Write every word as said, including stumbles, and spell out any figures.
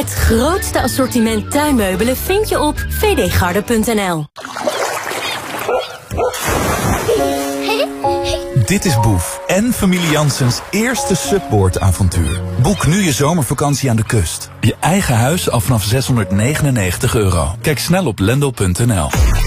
Het grootste assortiment tuinmeubelen vind je op v d garden punt n l. Dit is Boef en familie Janssens eerste Subboard-avontuur. Boek nu je zomervakantie aan de kust. Je eigen huis al vanaf zeshonderdnegenennegentig euro. Kijk snel op lendo punt n l.